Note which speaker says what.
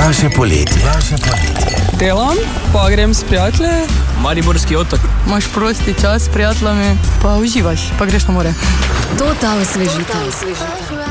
Speaker 1: Vaše poletje.
Speaker 2: Delam, pa grem s prijatelji.
Speaker 3: Mariborski otok.
Speaker 4: Imaš prosti čas s prijateljami, pa uživaš, pa greš na more.
Speaker 5: To ta osvežitev.